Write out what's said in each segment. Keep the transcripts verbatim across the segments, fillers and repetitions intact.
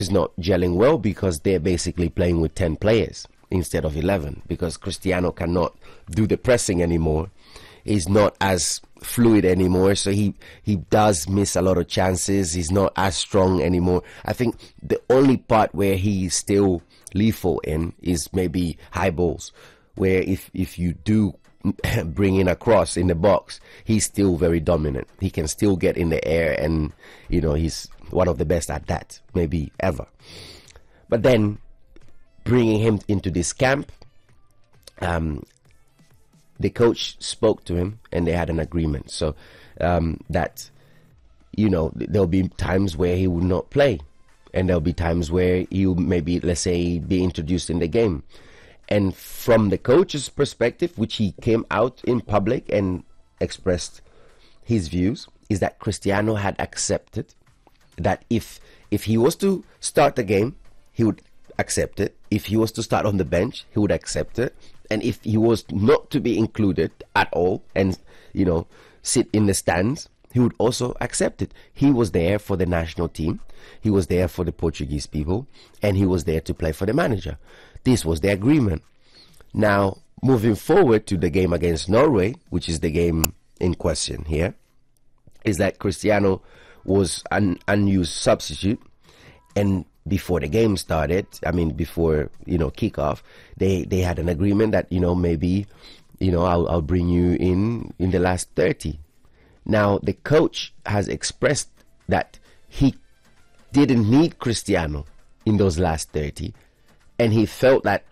is not gelling well because they're basically playing with ten players instead of eleven, because Cristiano cannot do the pressing anymore. He's not as fluid anymore, so he he does miss a lot of chances. He's not as strong anymore. I think the only part where he's still lethal in is maybe high balls, where if if you do bring in a cross in the box, he's still very dominant. He can still get in the air, and you know, he's one of the best at that, maybe ever. But then bringing him into this camp, um, the coach spoke to him and they had an agreement. So um, that, you know, there'll be times where he would not play, and there'll be times where he will maybe, let's say, be introduced in the game. And from the coach's perspective, which he came out in public and expressed his views, is that Cristiano had accepted that if if he was to start the game, he would accept it. If he was to start on the bench, he would accept it. And if he was not to be included at all and, you know, sit in the stands, he would also accept it. He was there for the national team. He was there for the Portuguese people, and he was there to play for the manager. This was the agreement. Now, moving forward to the game against Norway, which is the game in question here, is that Cristiano was an unused substitute, and before the game started, I mean, before, you know, kickoff, they, they had an agreement that, you know, maybe, you know, I'll, I'll bring you in in the last thirty. Now, the coach has expressed that he didn't need Cristiano in those last thirty, and he felt that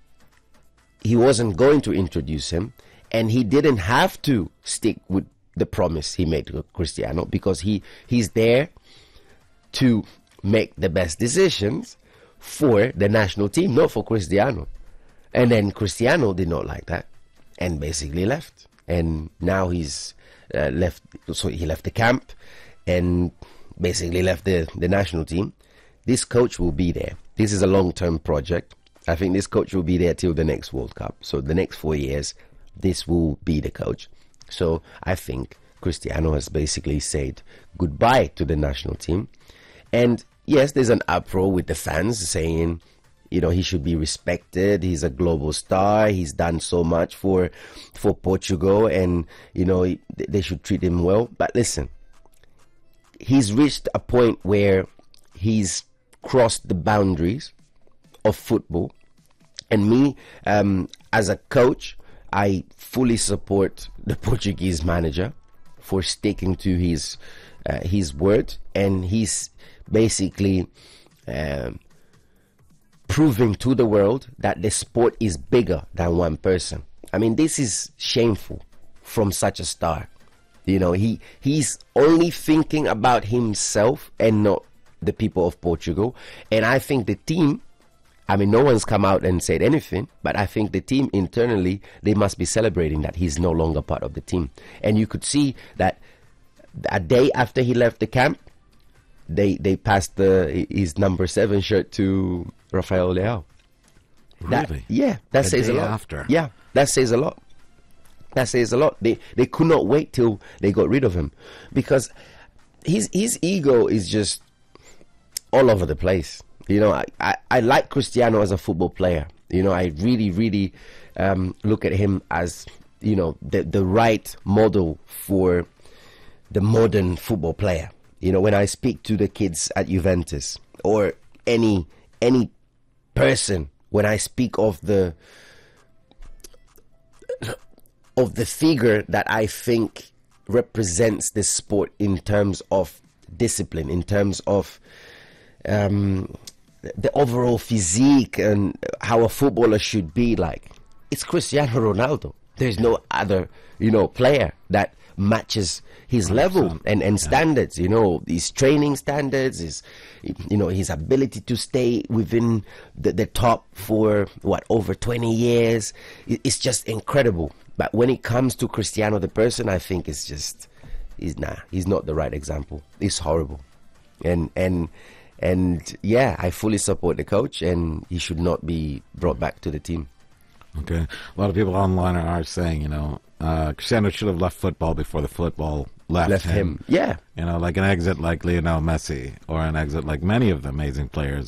he wasn't going to introduce him, and he didn't have to stick with the promise he made to Cristiano, because he, he's there to make the best decisions for the national team, not for Cristiano. And then Cristiano did not like that and basically left. And now he's uh, left, so he left the camp and basically left the, the national team. This coach will be there. This is a long-term project. I think this coach will be there till the next World Cup. So the next four years, this will be the coach. So I think Cristiano has basically said goodbye to the national team. And yes, there's an uproar with the fans saying, you know, he should be respected. He's a global star. He's done so much for for Portugal, and, you know, they should treat him well. But listen, he's reached a point where he's crossed the boundaries of football. And me, um, as a coach, I fully support the Portuguese manager for sticking to his uh, his word, and he's basically um, proving to the world that the sport is bigger than one person. I mean, this is shameful from such a star. You know, he he's only thinking about himself and not the people of Portugal. And I think the team, I mean, no one's come out and said anything, but I think the team internally, they must be celebrating that he's no longer part of the team. And you could see that a day after he left the camp, they they passed the his number seven shirt to Rafael Leao. That, Really? yeah, that A says a day lot. after. Yeah, that says a lot. That says a lot. They they could not wait till they got rid of him, because his his ego is just all over the place. You know, I, I, I like Cristiano as a football player. You know, I really, really um, look at him as, you know, the, the right model for the modern football player. You know, when I speak to the kids at Juventus, or any any person, when I speak of the of the figure that I think represents this sport in terms of discipline, in terms of um, the overall physique and how a footballer should be like, it's Cristiano Ronaldo. There's no other, you know, player that matches his level and, and standards, you know, his training standards, his, you know, his ability to stay within the, the top for, what, over twenty years. It's just incredible. But when it comes to Cristiano, the person, I think it's just, he's, nah, he's not the right example. It's horrible. And, and, and yeah, I fully support the coach, and he should not be brought back to the team. Okay. A lot of people online are saying, you know, uh, Cristiano should have left football before the football left, Left him. him. Yeah. You know, like an exit like Lionel Messi, or an exit like many of the amazing players